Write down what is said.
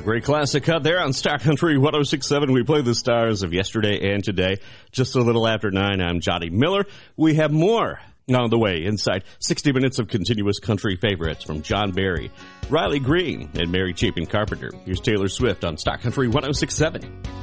Great classic cut there on Star Country 106.7. We play the stars of yesterday and today. Just a little after 9, I'm Johnny Miller. We have more on the way inside 60 minutes of continuous country favorites from John Barry, Riley Green, and Mary Chapin Carpenter. Here's Taylor Swift on Star Country 106.7.